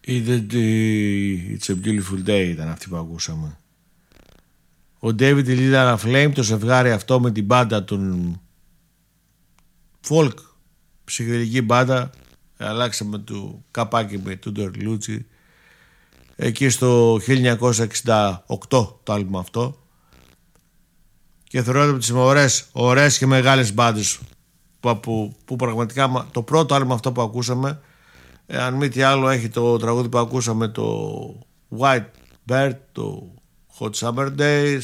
It's a Beautiful Day ήταν αυτή που ακούσαμε. Ο David Lee Flame, το ζευγάρι αυτό με την μπάντα των folk, ψυχεδελική μπάντα, αλλάξαμε του καπάκι με του Ντερλούτσι εκεί στο 1968 το άλμπum αυτό, και θεωρώ από τις ωραίες και μεγάλες μπάντες που πραγματικά το πρώτο άλμπum αυτό που ακούσαμε, αν μη τι άλλο, έχει το τραγούδι που ακούσαμε, το White Bird, το Hot Summer Days,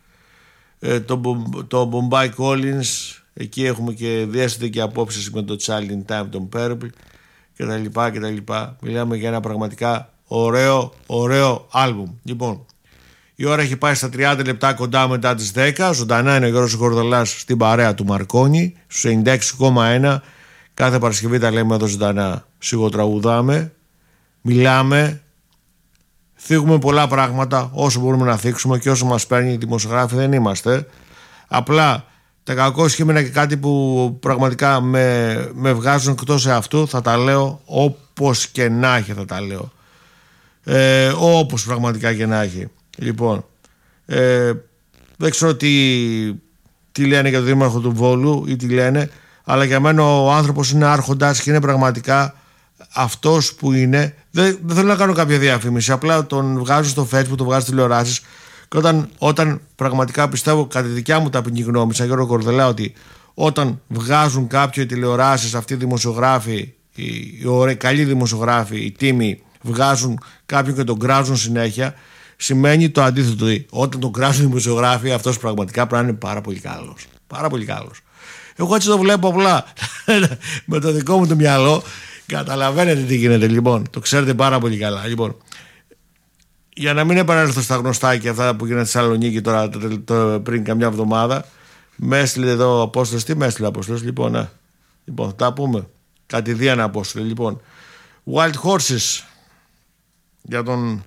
το Bombay Collins. Εκεί έχουμε και διέστητε και απόψεις με το Child in Time, τον Purple κτλ. Μιλάμε για ένα πραγματικά ωραίο άλμπουμ. Λοιπόν, η ώρα έχει πάει στα 30 λεπτά, κοντά μετά τις 10. Ζωντανά είναι ο Γιώργος Κορδελάς στην παρέα του Μαρκόνι στους 96,1. Κάθε Παρασκευή τα λέμε εδώ ζωντανά. Σιγοτραγουδάμε, μιλάμε, θίγουμε πολλά πράγματα όσο μπορούμε να θίξουμε και όσο μας παίρνει. Δημοσιογράφοι δεν είμαστε. Απλά τα κακό σχήμενα και κάτι που πραγματικά με βγάζουν εκτός αυτού θα τα λέω όπως και να έχει, θα τα λέω. Όπως πραγματικά και να έχει. Λοιπόν, δεν ξέρω τι λένε για τον δήμαρχο του Βόλου ή τι λένε, αλλά για μένα ο άνθρωπος είναι άρχοντας και είναι πραγματικά αυτός που είναι. Δεν θέλω να κάνω κάποια διαφήμιση, απλά τον βγάζω στο Facebook, τον βγάζω τηλεοράσεις. Και όταν πραγματικά πιστεύω, κατά τη δικιά μου ταπεινή γνώμη, σαν Γιώργο Κορδελά, ότι όταν βγάζουν κάποιοι τηλεοράσεις, αυτοί οι δημοσιογράφοι, οι καλοί δημοσιογράφοι, οι τίμοι, βγάζουν κάποιον και τον κράζουν συνέχεια, σημαίνει το αντίθετο. Όταν τον κράζουν οι δημοσιογράφοι, αυτός πραγματικά πρέπει να είναι πάρα πολύ καλός. Πάρα πολύ καλός. Εγώ έτσι το βλέπω απλά. Με το δικό μου το μυαλό, καταλαβαίνετε τι γίνεται. Λοιπόν, το ξέρετε πάρα πολύ καλά. Λοιπόν, για να μην επανέλθω στα γνωστά και αυτά που γίνανε στη Θεσσαλονίκη τώρα πριν καμιά εβδομάδα, με έστειλε εδώ ο Απόστολος. Τι με έστειλε ο Απόστολος, λοιπόν, θα τα πούμε. Κατηδίαν Απόστολε, λοιπόν. Wild Horses για τον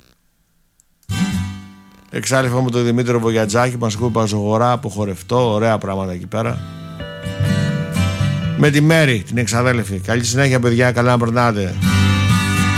εξάλληφα με τον Δημήτριο Βογιατζάκη, μας ακούει Παζογορά, αποχορευτό, ωραία πράγματα εκεί πέρα. Με τη Μέρη, την εξαδέλφη. Καλή συνέχεια, παιδιά, καλά να περνάτε.